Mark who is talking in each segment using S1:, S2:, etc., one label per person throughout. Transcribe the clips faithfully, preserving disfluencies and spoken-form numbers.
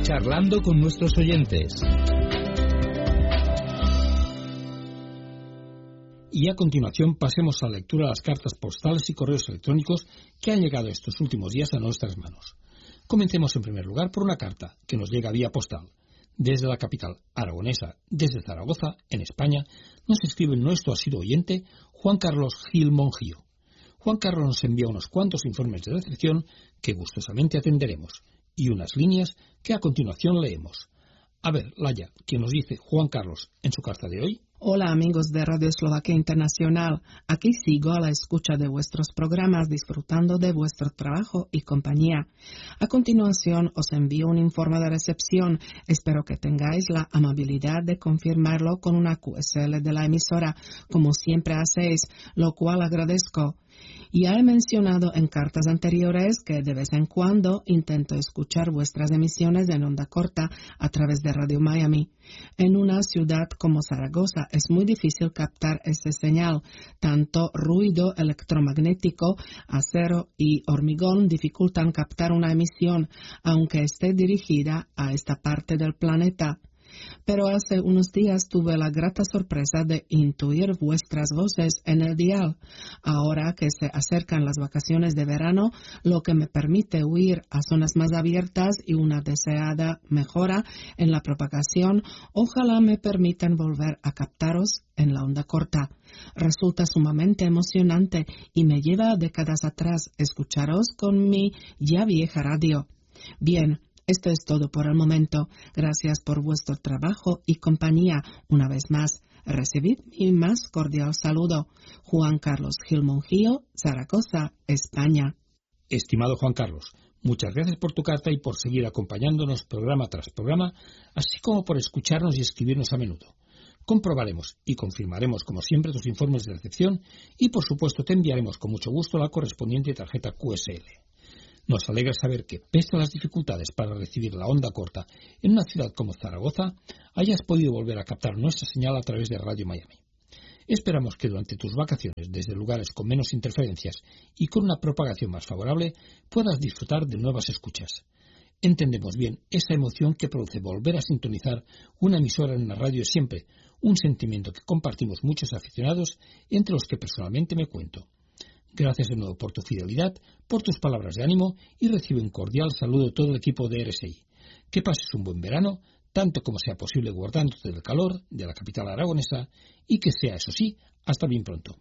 S1: charlando con nuestros oyentes. Y a continuación pasemos a la lectura de las cartas postales y correos electrónicos que han llegado estos últimos días a nuestras manos. Comencemos en primer lugar por una carta que nos llega vía postal. Desde la capital aragonesa, desde Zaragoza, en España, nos escribe nuestro asiduo oyente Juan Carlos Gil Monjío. Juan Carlos nos envía unos cuantos informes de recepción que gustosamente atenderemos y unas líneas que a continuación leemos. A ver, Laia, ¿qué nos dice Juan Carlos en su carta de hoy?
S2: Hola amigos de Radio Eslovaquia Internacional, aquí sigo a la escucha de vuestros programas disfrutando de vuestro trabajo y compañía. A continuación os envío un informe de recepción, espero que tengáis la amabilidad de confirmarlo con una Q S L de la emisora, como siempre hacéis, lo cual agradezco. Ya he mencionado en cartas anteriores que de vez en cuando intento escuchar vuestras emisiones en onda corta a través de Radio Miami. En una ciudad como Zaragoza es muy difícil captar esa señal. Tanto ruido electromagnético, acero y hormigón dificultan captar una emisión, aunque esté dirigida a esta parte del planeta. Pero hace unos días tuve la grata sorpresa de intuir vuestras voces en el dial. Ahora que se acercan las vacaciones de verano, lo que me permite huir a zonas más abiertas y una deseada mejora en la propagación, ojalá me permitan volver a captaros en la onda corta. Resulta sumamente emocionante y me lleva décadas atrás escucharos con mi ya vieja radio. Bien. Esto es todo por el momento. Gracias por vuestro trabajo y compañía. Una vez más, recibid mi más cordial saludo. Juan Carlos Gil Monjío, Zaragoza, España.
S1: Estimado Juan Carlos, muchas gracias por tu carta y por seguir acompañándonos programa tras programa, así como por escucharnos y escribirnos a menudo. Comprobaremos y confirmaremos, como siempre, tus informes de recepción y, por supuesto, te enviaremos con mucho gusto la correspondiente tarjeta Q S L. Nos alegra saber que, pese a las dificultades para recibir la onda corta en una ciudad como Zaragoza, hayas podido volver a captar nuestra señal a través de Radio Miami. Esperamos que durante tus vacaciones, desde lugares con menos interferencias y con una propagación más favorable, puedas disfrutar de nuevas escuchas. Entendemos bien esa emoción que produce volver a sintonizar una emisora en la radio siempre, un sentimiento que compartimos muchos aficionados, entre los que personalmente me cuento. Gracias de nuevo por tu fidelidad, por tus palabras de ánimo y recibe un cordial saludo de todo el equipo de R S I. Que pases un buen verano, tanto como sea posible guardándote del calor de la capital aragonesa y que sea, eso sí, hasta bien pronto.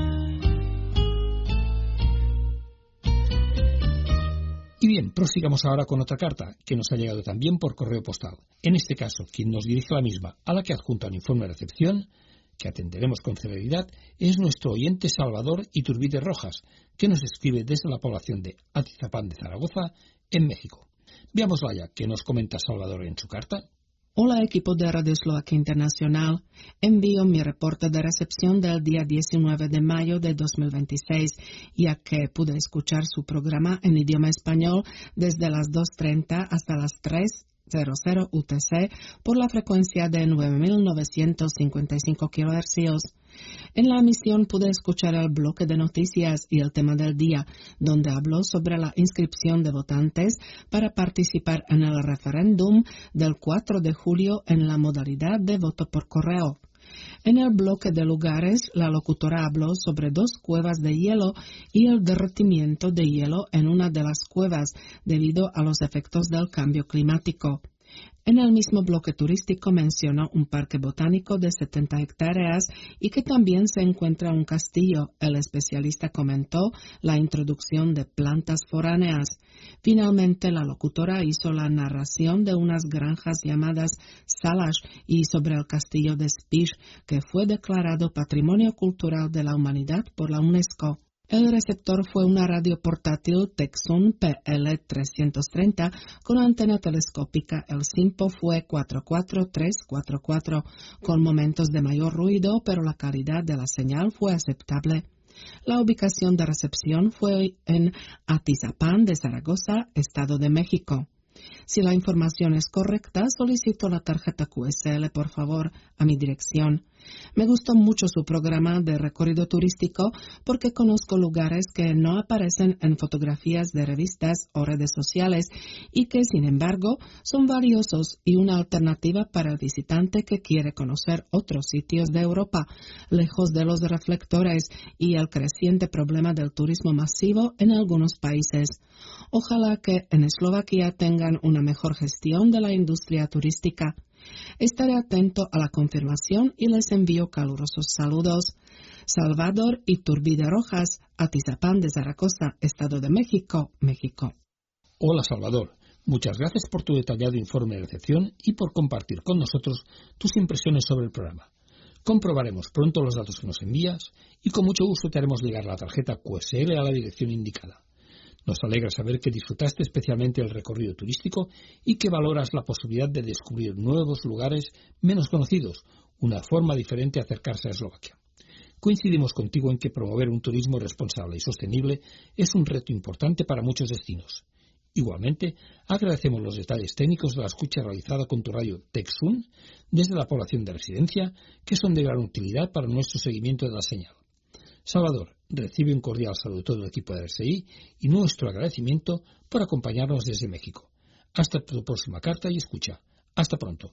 S1: Y bien, prosigamos ahora con otra carta que nos ha llegado también por correo postal. En este caso, quien nos dirige la misma, a la que adjunta un informe de recepción, que atenderemos con celeridad, es nuestro oyente Salvador Iturbide Rojas, que nos escribe desde la población de Atizapán de Zaragoza, en México. Veamos ya que nos comenta Salvador en su carta.
S2: Hola equipo de Radio Eslovaquia Internacional, envío mi reporte de recepción del día diecinueve de mayo de dos mil veintiséis, ya que pude escuchar su programa en idioma español desde las dos treinta hasta las tres U T C por la frecuencia de nueve mil novecientos cincuenta y cinco kilohercios. En la emisión pude escuchar el bloque de noticias y el tema del día, donde habló sobre la inscripción de votantes para participar en el referéndum del cuatro de julio en la modalidad de voto por correo. En el bloque de lugares, la locutora habló sobre dos cuevas de hielo y el derretimiento de hielo en una de las cuevas debido a los efectos del cambio climático. En el mismo bloque turístico mencionó un parque botánico de setenta hectáreas y que también se encuentra un castillo. El especialista comentó la introducción de plantas foráneas. Finalmente, la locutora hizo la narración de unas granjas llamadas Salash y sobre el castillo de Spiš, que fue declarado Patrimonio Cultural de la Humanidad por la UNESCO. El receptor fue una radio portátil Tecsun P L trescientos treinta con antena telescópica. El SINPO fue cuatro cuatro tres cuatro cuatro, con momentos de mayor ruido, pero la calidad de la señal fue aceptable. La ubicación de recepción fue en Atizapán de Zaragoza, Estado de México. Si la información es correcta, solicito la tarjeta Q S L, por favor, a mi dirección. Me gustó mucho su programa de recorrido turístico porque conozco lugares que no aparecen en fotografías de revistas o redes sociales y que, sin embargo, son valiosos y una alternativa para el visitante que quiere conocer otros sitios de Europa, lejos de los reflectores y el creciente problema del turismo masivo en algunos países. Ojalá que en Eslovaquia tengan una mejor gestión de la industria turística. Estaré atento a la confirmación y les envío calurosos saludos. Salvador Iturbide Rojas, Atizapán de Zaragoza, Estado de México, México.
S1: Hola Salvador, muchas gracias por tu detallado informe de recepción y por compartir con nosotros tus impresiones sobre el programa. Comprobaremos pronto los datos que nos envías y con mucho gusto te haremos llegar la tarjeta Q S L a la dirección indicada. Nos alegra saber que disfrutaste especialmente el recorrido turístico y que valoras la posibilidad de descubrir nuevos lugares menos conocidos, una forma diferente de acercarse a Eslovaquia. Coincidimos contigo en que promover un turismo responsable y sostenible es un reto importante para muchos destinos. Igualmente, agradecemos los detalles técnicos de la escucha realizada con tu radio Texun desde la población de residencia, que son de gran utilidad para nuestro seguimiento de la señal. Salvador, recibe un cordial saludo de todo el equipo de R S I y nuestro agradecimiento por acompañarnos desde México. Hasta tu próxima carta y escucha. Hasta pronto.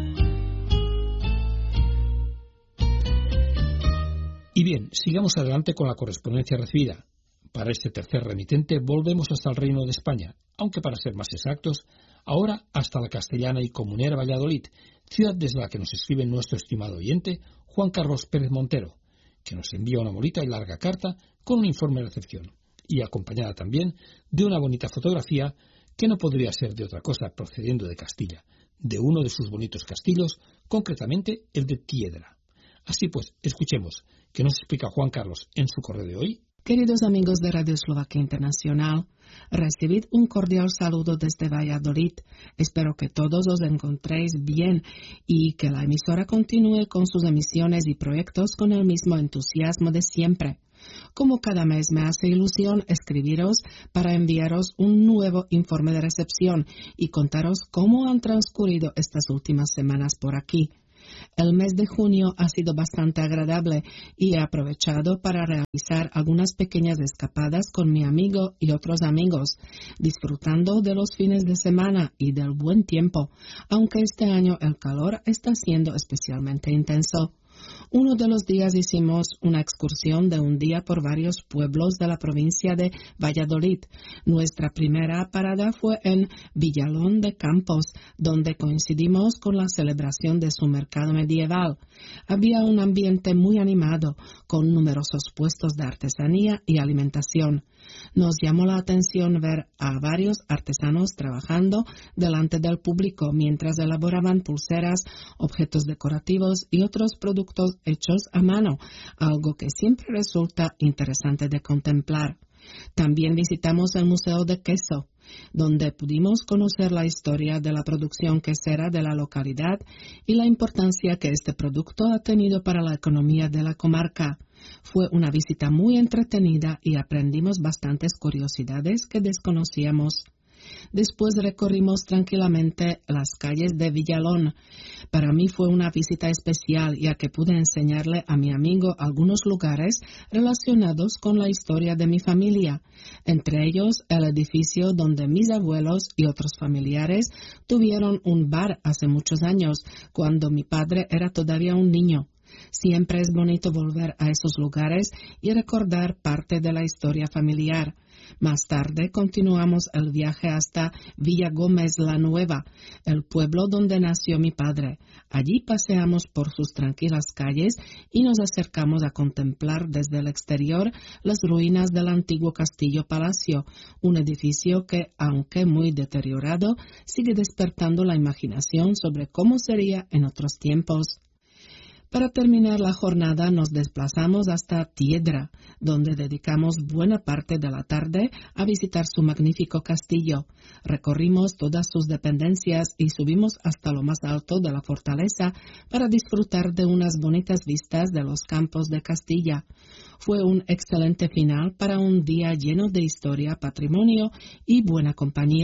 S1: Y bien, sigamos adelante con la correspondencia recibida. Para este tercer remitente volvemos hasta el Reino de España, aunque para ser más exactos, ahora hasta la castellana y comunera Valladolid, ciudad desde la que nos escribe nuestro estimado oyente Juan Carlos Pérez Montero, que nos envía una bonita y larga carta con un informe de recepción, y acompañada también de una bonita fotografía que no podría ser de otra cosa procediendo de Castilla, de uno de sus bonitos castillos, concretamente el de Tiedra. Así pues, escuchemos qué nos explica Juan Carlos en su correo de hoy.
S2: Queridos amigos de Radio Eslovaquia Internacional, recibid un cordial saludo desde Valladolid. Espero que todos os encontréis bien y que la emisora continúe con sus emisiones y proyectos con el mismo entusiasmo de siempre. Como cada mes me hace ilusión escribiros para enviaros un nuevo informe de recepción y contaros cómo han transcurrido estas últimas semanas por aquí. El mes de junio ha sido bastante agradable y he aprovechado para realizar algunas pequeñas escapadas con mi amigo y otros amigos, disfrutando de los fines de semana y del buen tiempo, aunque este año el calor está siendo especialmente intenso. Uno de los días hicimos una excursión de un día por varios pueblos de la provincia de Valladolid. Nuestra primera parada fue en Villalón de Campos, donde coincidimos con la celebración de su mercado medieval. Había un ambiente muy animado, con numerosos puestos de artesanía y alimentación. Nos llamó la atención ver a varios artesanos trabajando delante del público mientras elaboraban pulseras, objetos decorativos y otros productos hechos a mano, algo que siempre resulta interesante de contemplar. También visitamos el Museo de Queso, donde pudimos conocer la historia de la producción quesera de la localidad y la importancia que este producto ha tenido para la economía de la comarca. Fue una visita muy entretenida y aprendimos bastantes curiosidades que desconocíamos. Después recorrimos tranquilamente las calles de Villalón. Para mí fue una visita especial, ya que pude enseñarle a mi amigo algunos lugares relacionados con la historia de mi familia, entre ellos el edificio donde mis abuelos y otros familiares tuvieron un bar hace muchos años, cuando mi padre era todavía un niño. Siempre es bonito volver a esos lugares y recordar parte de la historia familiar. Más tarde continuamos el viaje hasta Villa Gómez la Nueva, el pueblo donde nació mi padre. Allí paseamos por sus tranquilas calles y nos acercamos a contemplar desde el exterior las ruinas del antiguo Castillo Palacio, un edificio que, aunque muy deteriorado, sigue despertando la imaginación sobre cómo sería en otros tiempos. Para terminar la jornada nos desplazamos hasta Tiedra, donde dedicamos buena parte de la tarde a visitar su magnífico castillo. Recorrimos todas sus dependencias y subimos hasta lo más alto de la fortaleza para disfrutar de unas bonitas vistas de los campos de Castilla. Fue un excelente final para un día lleno de historia, patrimonio y buena compañía.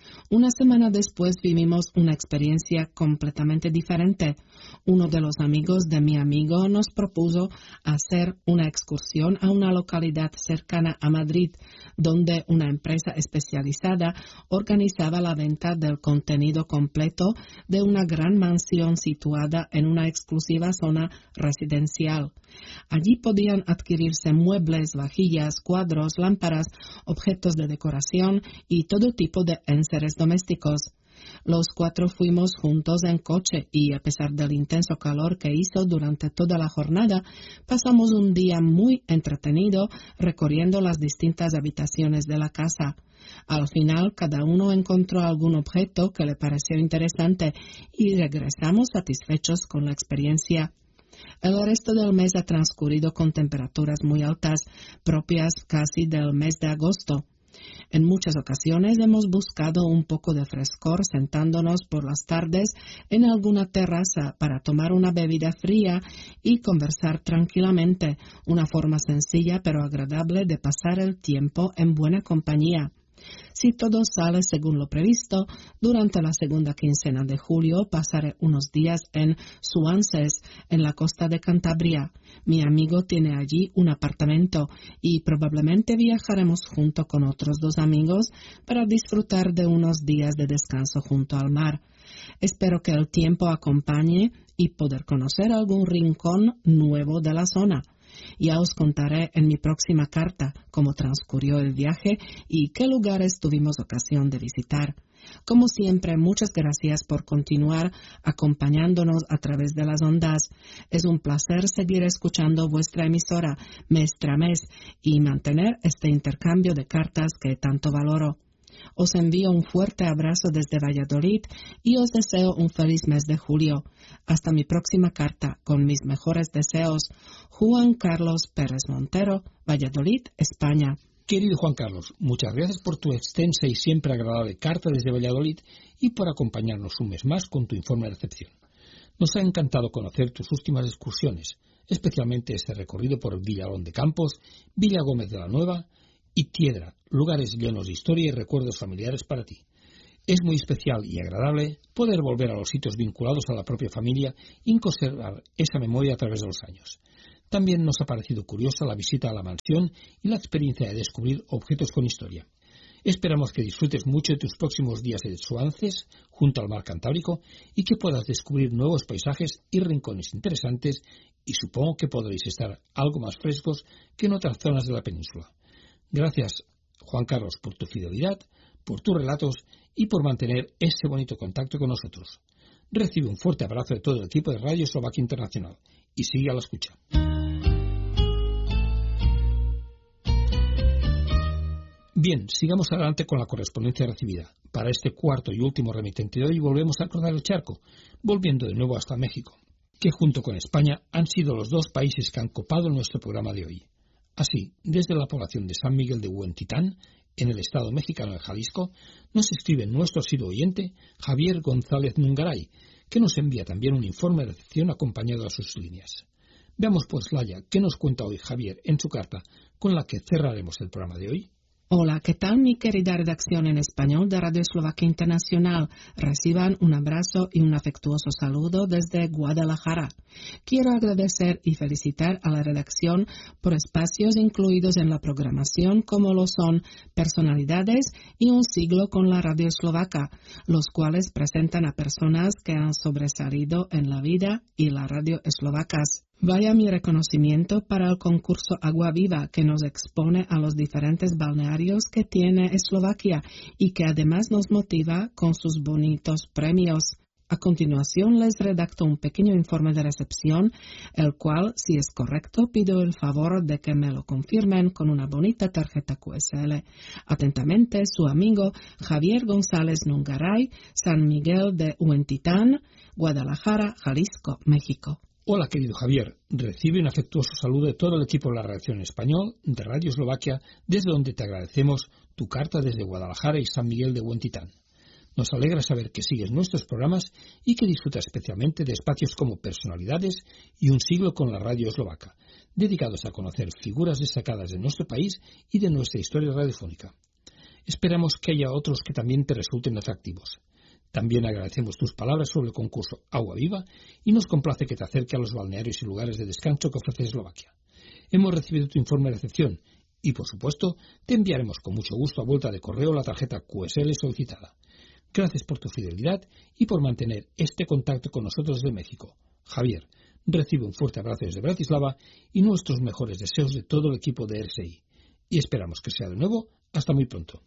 S2: Una semana después vivimos una experiencia completamente diferente. Uno de los amigos de mi amigo nos propuso hacer una excursión a una localidad cercana a Madrid, donde una empresa especializada organizaba la venta del contenido completo de una gran mansión situada en una exclusiva zona residencial. Allí podían adquirirse muebles, vajillas, cuadros, lámparas, objetos de decoración y todo tipo de enseres domésticos. Los cuatro fuimos juntos en coche y, a pesar del intenso calor que hizo durante toda la jornada, pasamos un día muy entretenido recorriendo las distintas habitaciones de la casa. Al final, cada uno encontró algún objeto que le pareció interesante y regresamos satisfechos con la experiencia. El resto del mes ha transcurrido con temperaturas muy altas, propias casi del mes de agosto. En muchas ocasiones hemos buscado un poco de frescor sentándonos por las tardes en alguna terraza para tomar una bebida fría y conversar tranquilamente, una forma sencilla pero agradable de pasar el tiempo en buena compañía. Si todo sale según lo previsto, durante la segunda quincena de julio pasaré unos días en Suances, en la costa de Cantabria. Mi amigo tiene allí un apartamento y probablemente viajaremos junto con otros dos amigos para disfrutar de unos días de descanso junto al mar. Espero que el tiempo acompañe y poder conocer algún rincón nuevo de la zona. Ya os contaré en mi próxima carta cómo transcurrió el viaje y qué lugares tuvimos ocasión de visitar. Como siempre, muchas gracias por continuar acompañándonos a través de las ondas. Es un placer seguir escuchando vuestra emisora mes tras mes y mantener este intercambio de cartas que tanto valoro. Os envío un fuerte abrazo desde Valladolid y os deseo un feliz mes de julio. Hasta mi próxima carta, con mis mejores deseos. Juan Carlos Pérez Montero, Valladolid, España.
S1: Querido Juan Carlos, muchas gracias por tu extensa y siempre agradable carta desde Valladolid y por acompañarnos un mes más con tu informe de recepción. Nos ha encantado conocer tus últimas excursiones, especialmente este recorrido por Villalón de Campos, Villa Gómez de la Nueva y Tiedra, lugares llenos de historia y recuerdos familiares para ti. Es muy especial y agradable poder volver a los sitios vinculados a la propia familia y conservar esa memoria a través de los años. También nos ha parecido curiosa la visita a la mansión y la experiencia de descubrir objetos con historia. Esperamos que disfrutes mucho de tus próximos días en Suances, junto al mar Cantábrico, y que puedas descubrir nuevos paisajes y rincones interesantes, y supongo que podréis estar algo más frescos que en otras zonas de la península. Gracias, Juan Carlos, por tu fidelidad, por tus relatos y por mantener ese bonito contacto con nosotros. Recibe un fuerte abrazo de todo el equipo de Radio Eslovaquia Internacional y sigue a la escucha. Bien, sigamos adelante con la correspondencia recibida. Para este cuarto y último remitente de hoy volvemos a cruzar el charco, volviendo de nuevo hasta México, que junto con España han sido los dos países que han copado nuestro programa de hoy. Así, desde la población de San Miguel de Huentitán, en el estado mexicano de Jalisco, nos escribe nuestro asiduo oyente Javier González Nungaray, que nos envía también un informe de recepción acompañado a sus líneas. Veamos pues, Laia, qué nos cuenta hoy Javier en su carta, con la que cerraremos el programa de hoy.
S2: Hola, ¿qué tal mi querida redacción en español de Radio Eslovaquia Internacional? Reciban un abrazo y un afectuoso saludo desde Guadalajara. Quiero agradecer y felicitar a la redacción por espacios incluidos en la programación como lo son Personalidades y Un siglo con la Radio Eslovaca, los cuales presentan a personas que han sobresalido en la vida y la radio eslovacas. Vaya mi reconocimiento para el concurso Agua Viva, que nos expone a los diferentes balnearios que tiene Eslovaquia y que además nos motiva con sus bonitos premios. A continuación les redacto un pequeño informe de recepción, el cual, si es correcto, pido el favor de que me lo confirmen con una bonita tarjeta Q S L. Atentamente, su amigo Javier González Nungaray, San Miguel de Huentitán, Guadalajara, Jalisco, México.
S1: Hola, querido Javier. Recibe un afectuoso saludo de todo el equipo de la redacción en español de Radio Eslovaquia, desde donde te agradecemos tu carta desde Guadalajara y San Miguel de Huentitán. Nos alegra saber que sigues nuestros programas y que disfrutas especialmente de espacios como Personalidades y Un siglo con la Radio Eslovaca, dedicados a conocer figuras destacadas de nuestro país y de nuestra historia radiofónica. Esperamos que haya otros que también te resulten atractivos. También agradecemos tus palabras sobre el concurso Agua Viva y nos complace que te acerque a los balnearios y lugares de descanso que ofrece Eslovaquia. Hemos recibido tu informe de recepción y, por supuesto, te enviaremos con mucho gusto a vuelta de correo la tarjeta Q S L solicitada. Gracias por tu fidelidad y por mantener este contacto con nosotros desde México. Javier, recibe un fuerte abrazo desde Bratislava y nuestros mejores deseos de todo el equipo de R S I. Y esperamos que sea de nuevo. Hasta muy pronto.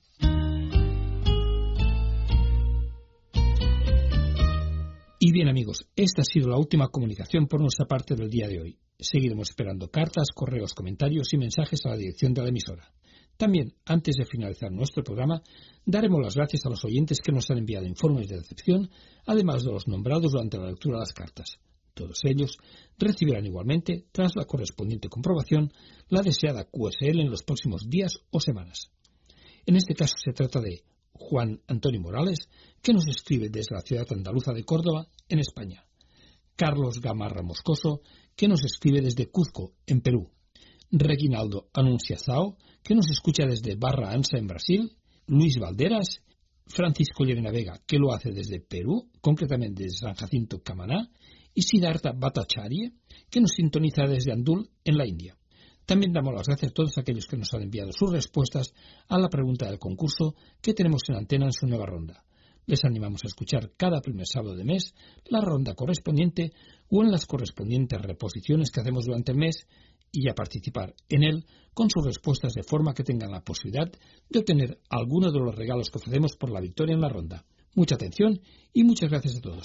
S1: Y bien, amigos, esta ha sido la última comunicación por nuestra parte del día de hoy. Seguiremos esperando cartas, correos, comentarios y mensajes a la dirección de la emisora. También, antes de finalizar nuestro programa, daremos las gracias a los oyentes que nos han enviado informes de recepción, además de los nombrados durante la lectura de las cartas. Todos ellos recibirán igualmente, tras la correspondiente comprobación, la deseada Q S L en los próximos días o semanas. En este caso se trata de Juan Antonio Morales, que nos escribe desde la ciudad andaluza de Córdoba, en España. Carlos Gamarra Moscoso, que nos escribe desde Cuzco, en Perú. Reginaldo Anunciazao, que nos escucha desde Barra Ansa, en Brasil. Luis Valderas, Francisco Llerena Vega, que lo hace desde Perú, concretamente desde San Jacinto, Camaná. Y Siddhartha Bhattacharya, que nos sintoniza desde Andul, en la India. También damos las gracias a todos aquellos que nos han enviado sus respuestas a la pregunta del concurso que tenemos en antena en su nueva ronda. Les animamos a escuchar cada primer sábado de mes la ronda correspondiente o en las correspondientes reposiciones que hacemos durante el mes y a participar en él con sus respuestas de forma que tengan la posibilidad de obtener alguno de los regalos que ofrecemos por la victoria en la ronda. Mucha atención y muchas gracias a todos.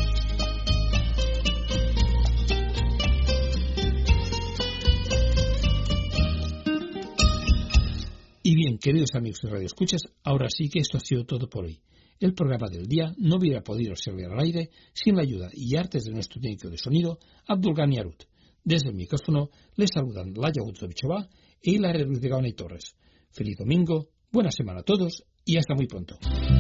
S1: Y bien, queridos amigos de Radio Escuchas, ahora sí que esto ha sido todo por hoy. El programa del día no hubiera podido salir al aire sin la ayuda y artes de nuestro técnico de sonido, Abdulgani Arut. Desde el micrófono les saludan Laia Utsovichova e Hilaria Ruiz de Gaona y Torres. Feliz domingo, buena semana a todos y hasta muy pronto.